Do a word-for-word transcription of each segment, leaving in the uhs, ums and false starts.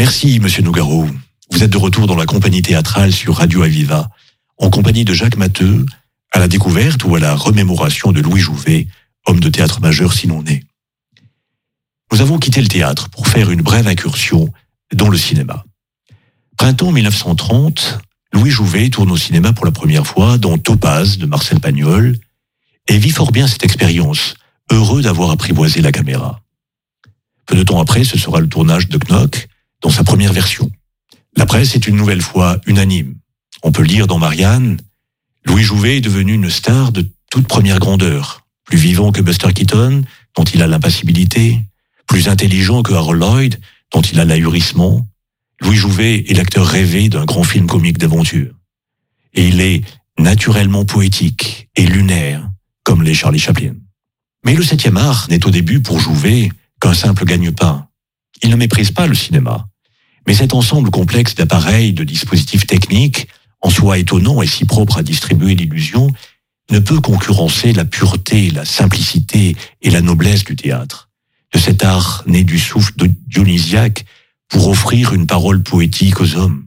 Merci, monsieur Nougaro. Vous êtes de retour dans la compagnie théâtrale sur Radio Aviva, en compagnie de Jacques Matteux, à la découverte ou à la remémoration de Louis Jouvet, homme de théâtre majeur sinon né. Nous avons quitté le théâtre pour faire une brève incursion dans le cinéma. Printemps mille neuf cent trente, Louis Jouvet tourne au cinéma pour la première fois dans Topaz de Marcel Pagnol et vit fort bien cette expérience, heureux d'avoir apprivoisé la caméra. Peu de temps après, ce sera le tournage de Knock dans sa première version. La presse est une nouvelle fois unanime. On peut lire dans Marianne, Louis Jouvet est devenu une star de toute première grandeur, plus vivant que Buster Keaton, dont il a l'impassibilité, plus intelligent que Harold Lloyd, dont il a l'ahurissement. Louis Jouvet est l'acteur rêvé d'un grand film comique d'aventure. Et il est naturellement poétique et lunaire, comme les Charlie Chaplin. Mais le septième art n'est au début pour Jouvet qu'un simple gagne-pain. Il ne méprise pas le cinéma, mais cet ensemble complexe d'appareils, de dispositifs techniques, en soi étonnant et si propre à distribuer l'illusion, ne peut concurrencer la pureté, la simplicité et la noblesse du théâtre, de cet art né du souffle dionysiaque pour offrir une parole poétique aux hommes.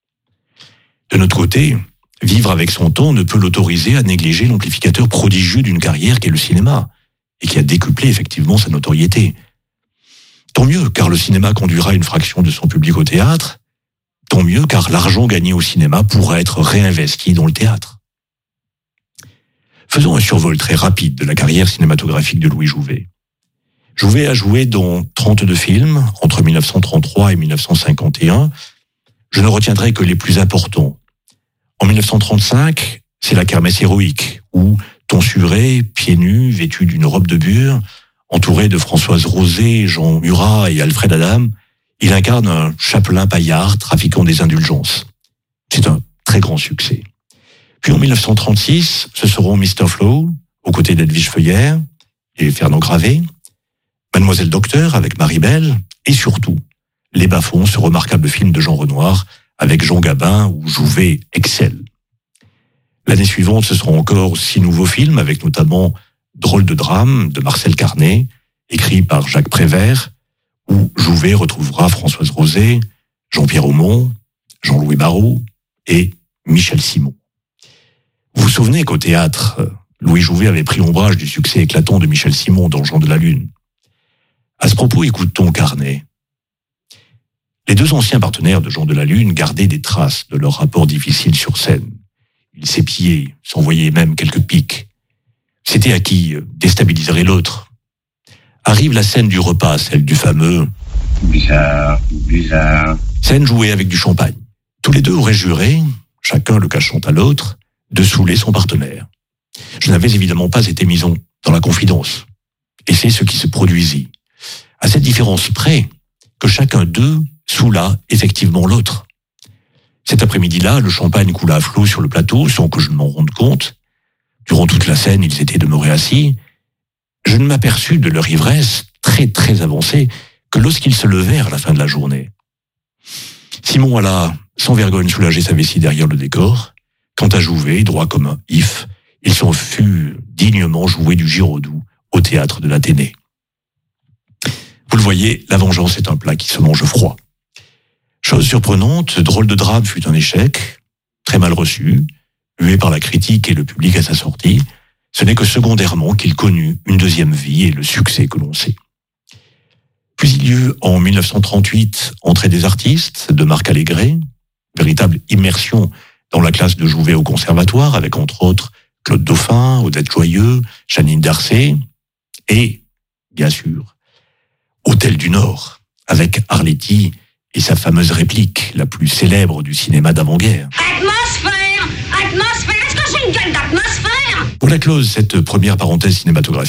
De notre côté, vivre avec son temps ne peut l'autoriser à négliger l'amplificateur prodigieux d'une carrière qu'est le cinéma, et qui a décuplé effectivement sa notoriété. Tant mieux, car le cinéma conduira une fraction de son public au théâtre. Tant mieux, car l'argent gagné au cinéma pourra être réinvesti dans le théâtre. Faisons un survol très rapide de la carrière cinématographique de Louis Jouvet. Jouvet a joué dans trente-deux films entre mille neuf cent trente-trois et mille neuf cent cinquante et un. Je ne retiendrai que les plus importants. En mille neuf cent trente-cinq, c'est La Kermesse héroïque, où, tonsuré, pieds nus, vêtu d'une robe de bure, entouré de Françoise Rosé, Jean Murat et Alfred Adam, il incarne un chapelain paillard trafiquant des indulgences. C'est un très grand succès. Puis en mille neuf cent trente-six, ce seront mister Flow, aux côtés d'Edwige Feuillère et Fernand Gravé, Mademoiselle Docteur avec Marie-Belle, et surtout, Les Bas-fonds, ce remarquable film de Jean Renoir avec Jean Gabin où Jouvet excelle. L'année suivante, ce seront encore six nouveaux films avec notamment Drôle de drame de Marcel Carnet, écrit par Jacques Prévert, où Jouvet retrouvera Françoise Rosé, Jean-Pierre Aumont, Jean-Louis Barrault et Michel Simon. Vous vous souvenez qu'au théâtre, Louis Jouvet avait pris ombrage du succès éclatant de Michel Simon dans Jean de la Lune. À ce propos, écoute-t-on Carnet. Les deux anciens partenaires de Jean de la Lune gardaient des traces de leur rapport difficile sur scène. Ils s'épiaient, s'envoyaient même quelques piques. C'était à qui déstabiliserait l'autre. Arrive la scène du repas, celle du fameux bizarre, bizarre. Scène jouée avec du champagne. Tous les deux auraient juré, chacun le cachant à l'autre, de saouler son partenaire. Je n'avais évidemment pas été mis dans la confidence. Et c'est ce qui se produisit. À cette différence près que chacun d'eux saoula effectivement l'autre. Cet après-midi-là, le champagne coula à flot sur le plateau sans que je ne m'en rende compte. Durant toute la scène, ils étaient demeurés assis. Je ne m'aperçus de leur ivresse très très avancée que lorsqu'ils se levèrent à la fin de la journée. Simon alla sans vergogne soulager sa vessie derrière le décor. Quant à Jouvet, droit comme un if, il s'en fut dignement joué du Giraudoux au théâtre de l'Athénée. Vous le voyez, la vengeance est un plat qui se mange froid. Chose surprenante, Drôle de drame fut un échec, très mal reçu, hué par la critique et le public à sa sortie. Ce n'est que secondairement qu'il connut une deuxième vie et le succès que l'on sait. Puis il y eut en mille neuf cent trente-huit Entrée des artistes de Marc Allégret, véritable immersion dans la classe de Jouvet au conservatoire avec entre autres Claude Dauphin, Odette Joyeux, Janine Darcey et, bien sûr, Hôtel du Nord avec Arletty et sa fameuse réplique, la plus célèbre du cinéma d'avant-guerre. Atmosphère! Atmosphère! Est-ce que j'ai une gueule d'atmosphère? Pour la close, cette première parenthèse cinématographique,